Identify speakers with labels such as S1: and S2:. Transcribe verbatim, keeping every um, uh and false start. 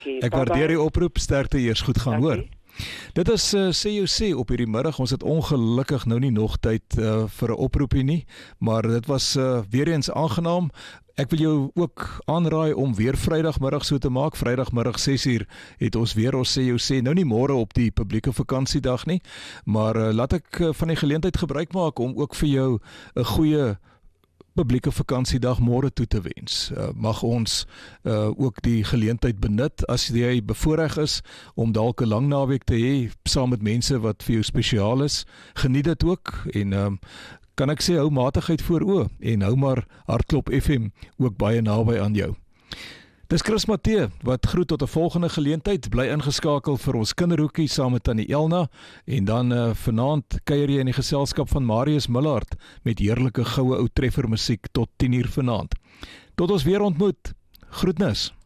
S1: Ek waardeer die oproep, sterkte eers, goed gaan hoor. Dit is uh, sê jou sê op hierdie middag, ons het ongelukkig nou nie nog tyd uh, vir 'n oproepie nie, maar dit was uh, weer eens aangenaam. Ek wil jou ook aanraai om weer Vrydagmiddag so te maak. Vrydagmiddag ses uur het ons weer ons sê jou sê, nou nie môre op die publieke vakansiedag nie, maar uh, laat ek uh, van die geleentheid gebruik maak om ook vir jou 'n goeie publieke vakansiedag môre toe te wens. Uh, mag ons uh, ook die geleentheid benut as jy bevoorreg is om dalk 'n lang naweek te hê saam met mense wat vir jou spesiaal is. Geniet dit ook en um, kan ek sê hou matigheid voor oë en hou maar Hartklop F M ook baie naby aan jou. Dis Chris Matthee wat groet tot 'n volgende geleentheid. Bly ingeskakel vir ons kinderhoekie saam met Tannie Elna en dan uh, vanaand kuier jy in die geselskap van Marius Millard met heerlike goue ou treffer musiek tot tien uur vanaand. Tot ons weer ontmoet. Groetnis.